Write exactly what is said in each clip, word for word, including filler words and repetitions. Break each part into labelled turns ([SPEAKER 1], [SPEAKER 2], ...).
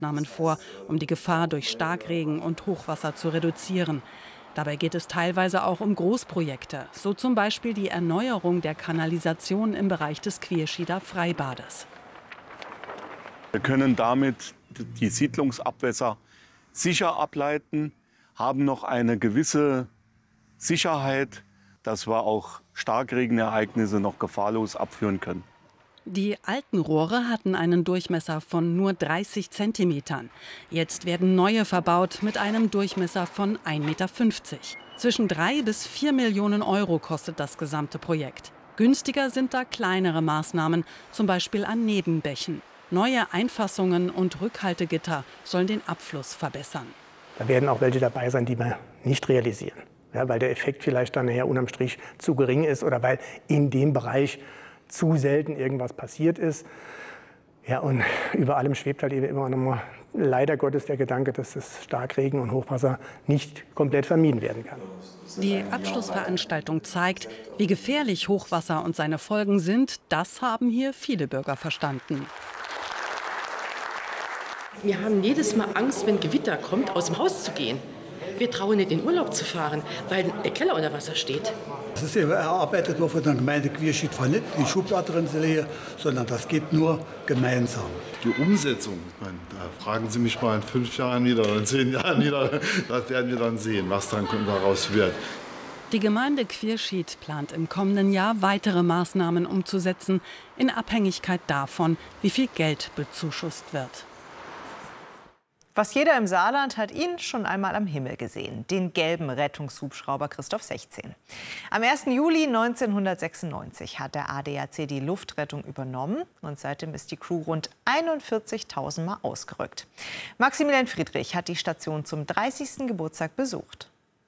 [SPEAKER 1] Maßnahmen vor, um die Gefahr durch Starkregen und Hochwasser zu reduzieren. Dabei geht es teilweise auch um Großprojekte, so zum Beispiel die Erneuerung der Kanalisation im Bereich des Quierschieder Freibades.
[SPEAKER 2] Wir können damit die Siedlungsabwässer sicher ableiten, haben noch eine gewisse Sicherheit, dass wir auch Starkregenereignisse noch gefahrlos abführen können.
[SPEAKER 1] Die alten Rohre hatten einen Durchmesser von nur dreißig Zentimetern. Jetzt werden neue verbaut mit einem Durchmesser von ein Meter fünfzig. Zwischen drei bis vier Millionen Euro kostet das gesamte Projekt. Günstiger sind da kleinere Maßnahmen, zum Beispiel an Nebenbächen. Neue Einfassungen und Rückhaltegitter sollen den Abfluss verbessern.
[SPEAKER 3] Da werden auch welche dabei sein, die wir nicht realisieren. Ja, weil der Effekt vielleicht dann nachher unterm Strich zu gering ist oder weil in dem Bereich zu selten irgendwas passiert ist. Ja, und über allem schwebt halt eben immer noch mal leider Gottes der Gedanke, dass das Starkregen und Hochwasser nicht komplett vermieden werden kann.
[SPEAKER 1] Die Abschlussveranstaltung zeigt, wie gefährlich Hochwasser und seine Folgen sind. Das haben hier viele Bürger verstanden.
[SPEAKER 4] Wir haben jedes Mal Angst, wenn Gewitter kommt, aus dem Haus zu gehen. Wir trauen nicht in Urlaub zu fahren, weil der Keller unter Wasser steht.
[SPEAKER 5] Das ist eben erarbeitet worden von der Gemeinde Quierschied, von nicht die Schublade drin zu legen, sondern das geht nur gemeinsam.
[SPEAKER 6] Die Umsetzung, ich meine, da fragen Sie mich mal in fünf Jahren wieder oder in zehn Jahren wieder, das werden wir dann sehen, was dann daraus wird.
[SPEAKER 1] Die Gemeinde Quierschied plant im kommenden Jahr weitere Maßnahmen umzusetzen, in Abhängigkeit davon, wie viel Geld bezuschusst wird.
[SPEAKER 7] Fast jeder im Saarland hat ihn schon einmal am Himmel gesehen, den gelben Rettungshubschrauber Christoph sechzehn. Am ersten Juli neunzehnhundertsechsundneunzig hat der A D A C die Luftrettung übernommen und seitdem ist die Crew rund einundvierzigtausend Mal ausgerückt. Maximilian Friedrich hat die Station zum dreißigsten Geburtstag besucht.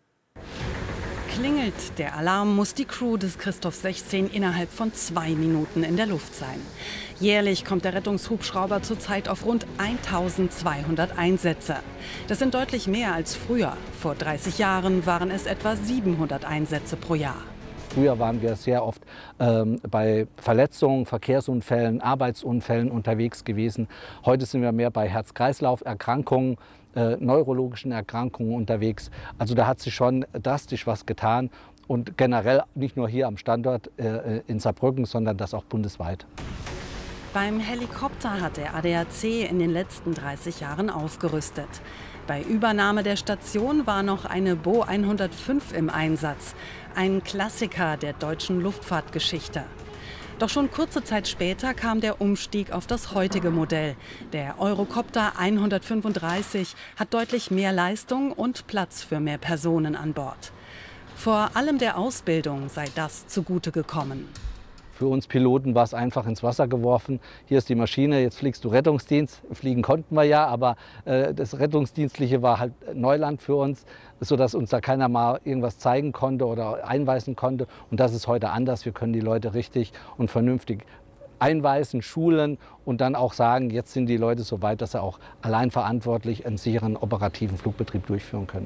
[SPEAKER 1] Klingelt der Alarm, muss die Crew des Christoph sechzehn innerhalb von zwei Minuten in der Luft sein. Jährlich kommt der Rettungshubschrauber zurzeit auf rund eintausendzweihundert Einsätze. Das sind deutlich mehr als früher. Vor dreißig Jahren waren es etwa siebenhundert Einsätze pro Jahr.
[SPEAKER 8] Früher waren wir sehr oft ähm, bei Verletzungen, Verkehrsunfällen, Arbeitsunfällen unterwegs gewesen. Heute sind wir mehr bei Herz-Kreislauf-Erkrankungen, äh, neurologischen Erkrankungen unterwegs. Also da hat sich schon drastisch was getan. Und generell nicht nur hier am Standort äh, in Saarbrücken, sondern das auch bundesweit.
[SPEAKER 1] Beim Helikopter hat der A D A C in den letzten dreißig Jahren aufgerüstet. Bei Übernahme der Station war noch eine Bo hundertfünf im Einsatz, ein Klassiker der deutschen Luftfahrtgeschichte. Doch schon kurze Zeit später kam der Umstieg auf das heutige Modell. Der Eurocopter hundertfünfunddreißig hat deutlich mehr Leistung und Platz für mehr Personen an Bord. Vor allem der Ausbildung sei das zugute gekommen.
[SPEAKER 8] Für uns Piloten war es einfach ins Wasser geworfen. Hier ist die Maschine, jetzt fliegst du Rettungsdienst. Fliegen konnten wir ja, aber äh, das Rettungsdienstliche war halt Neuland für uns, sodass uns da keiner mal irgendwas zeigen konnte oder einweisen konnte. Und das ist heute anders. Wir können die Leute richtig und vernünftig einweisen, schulen und dann auch sagen, jetzt sind die Leute so weit, dass sie auch allein verantwortlich einen sicheren operativen Flugbetrieb durchführen können.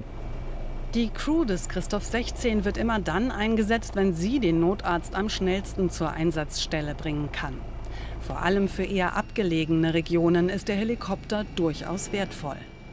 [SPEAKER 1] Die Crew des Christoph sechzehn wird immer dann eingesetzt, wenn sie den Notarzt am schnellsten zur Einsatzstelle bringen kann. Vor allem für eher abgelegene Regionen ist der Helikopter durchaus wertvoll.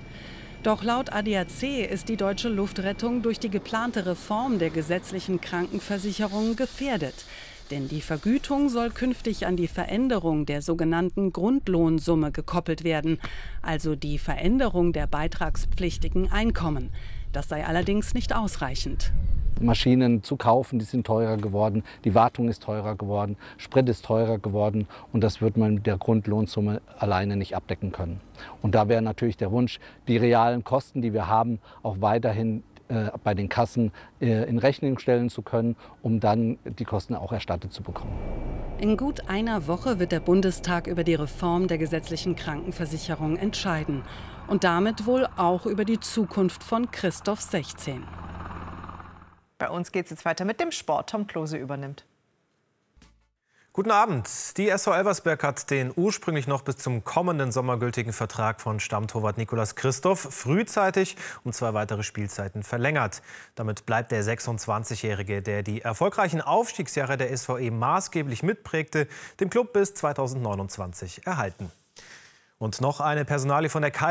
[SPEAKER 1] Doch laut A D A C ist die deutsche Luftrettung durch die geplante Reform der gesetzlichen Krankenversicherung gefährdet. Denn die Vergütung soll künftig an die Veränderung der sogenannten Grundlohnsumme gekoppelt werden, also die Veränderung der beitragspflichtigen Einkommen. Das sei allerdings nicht ausreichend.
[SPEAKER 8] Maschinen zu kaufen, die sind teurer geworden, die Wartung ist teurer geworden, Sprit ist teurer geworden und das wird man mit der Grundlohnsumme alleine nicht abdecken können. Und da wäre natürlich der Wunsch, die realen Kosten, die wir haben, auch weiterhin äh, bei den Kassen äh, in Rechnung stellen zu können, um dann die Kosten auch erstattet zu bekommen.
[SPEAKER 1] In gut einer Woche wird der Bundestag über die Reform der gesetzlichen Krankenversicherung entscheiden. Und damit wohl auch über die Zukunft von Christoph sechzehn.
[SPEAKER 7] Bei uns geht es jetzt weiter mit dem Sport. Tom Klose übernimmt.
[SPEAKER 9] Guten Abend. Die S V Elversberg hat den ursprünglich noch bis zum kommenden Sommer gültigen Vertrag von Stammtorwart Nicolas Christoph frühzeitig um zwei weitere Spielzeiten verlängert. Damit bleibt der sechsundzwanzigjährige, der die erfolgreichen Aufstiegsjahre der S V E maßgeblich mitprägte, dem Klub bis zweitausendneunundzwanzig erhalten. Und noch eine Personalie von der K